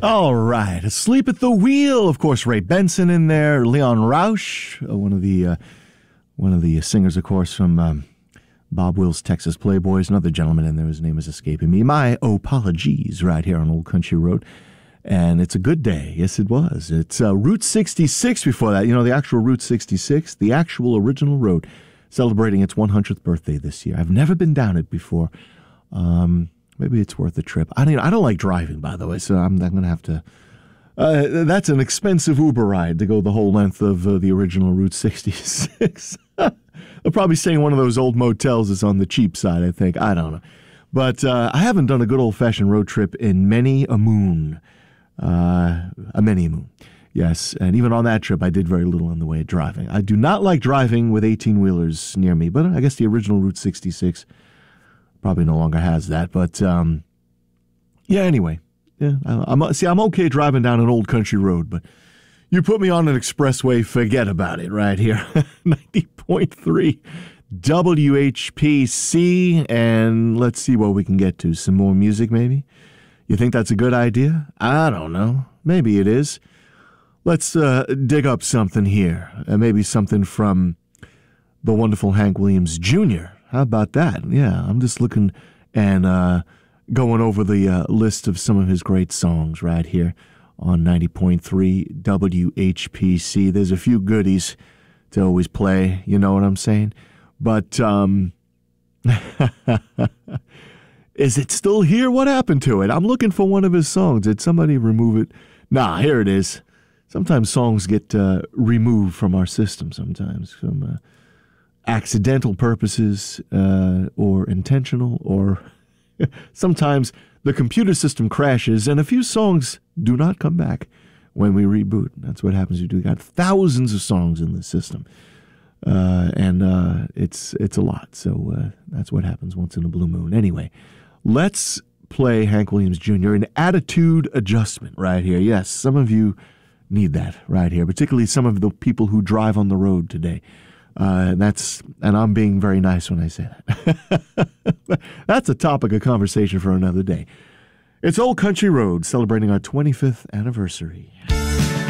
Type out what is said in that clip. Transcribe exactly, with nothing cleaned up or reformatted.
All right, Asleep at the Wheel. Of course, Ray Benson in there. Leon Rausch, uh, one of the uh, one of the singers, of course, from um, Bob Wills' Texas Playboys. Another gentleman in there, his name is escaping me. My apologies, right here on Old Country Road. And it's a good day. Yes, it was. It's uh, Route sixty-six before that. You know, the actual Route sixty-six, the actual original road, celebrating its one hundredth birthday this year. I've never been down it before. Um... Maybe it's worth a trip. I don't, I don't like driving, by the way, so I'm, I'm going to have to... Uh, that's an expensive Uber ride to go the whole length of uh, the original Route sixty-six. I'll probably stay in one of those old motels that's on the cheap side, I think. I don't know. But uh, I haven't done a good old-fashioned road trip in many a moon. Uh, a many a moon. Yes, and even on that trip, I did very little on the way of driving. I do not like driving with eighteen-wheelers near me, but I guess the original Route sixty-six... probably no longer has that, but um, yeah. Anyway, yeah. I'm see. I'm okay driving down an old country road, but you put me on an expressway, forget about it. Right here, ninety point three W H P C, and let's see what we can get to. Some more music, maybe. You think that's a good idea? I don't know. Maybe it is. Let's uh, dig up something here. Uh, maybe something from the wonderful Hank Williams Junior How about that? Yeah, I'm just looking and uh, going over the uh, list of some of his great songs right here on ninety point three W H P C. There's a few goodies to always play, you know what I'm saying? But um, is it still here? What happened to it? I'm looking for one of his songs. Did somebody remove it? Nah, here it is. Sometimes songs get uh, removed from our system sometimes from... Uh, accidental purposes uh, or intentional, or sometimes the computer system crashes and a few songs do not come back when we reboot. That's what happens. You do got thousands of songs in the system, uh, and uh, it's it's a lot. So uh, that's what happens once in a blue moon. Anyway, let's play Hank Williams Junior An attitude adjustment right here. Yes, some of you need that right here, particularly some of the people who drive on the road today. Uh, that's and I'm being very nice when I say that. That's a topic of conversation for another day. It's Old Country Road, celebrating our twenty-fifth anniversary.